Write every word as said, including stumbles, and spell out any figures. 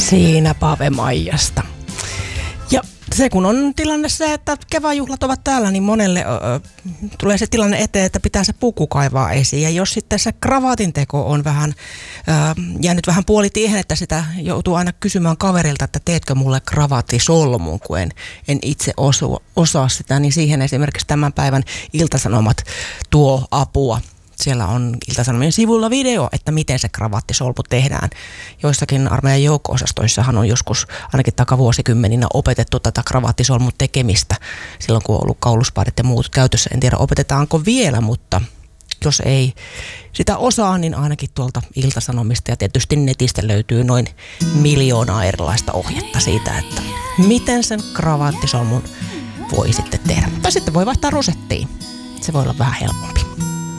Siinä Pave Maijasta. Ja se kun on tilanne se, että kevätjuhlat ovat täällä, niin monelle ö, tulee se tilanne eteen, että pitää se puku kaivaa esiin. Ja jos sitten se kravaatin teko on vähän ö, jäänyt vähän puolitiehen, että sitä joutuu aina kysymään kaverilta, että teetkö mulle kravaattisolmun, kun en, en itse osu, osaa sitä, niin siihen esimerkiksi tämän päivän Ilta-Sanomat tuo apua. Siellä on Ilta-Sanomien sivulla video, että miten se kravaattisolmu tehdään. Joissakin armeijan joukko-osastoissahan on joskus ainakin takavuosikymmeninä opetettu tätä kravaattisolmun tekemistä. Silloin kun on ollut kauluspaadit ja muut käytössä. En tiedä opetetaanko vielä, mutta jos ei sitä osaa, niin ainakin tuolta Ilta-Sanomista ja tietysti netistä löytyy noin miljoonaa erilaista ohjetta siitä, että miten sen kravaattisolmun voi sitten tehdä. Tai sitten voi vaihtaa rosettiin. Se voi olla vähän helpompi.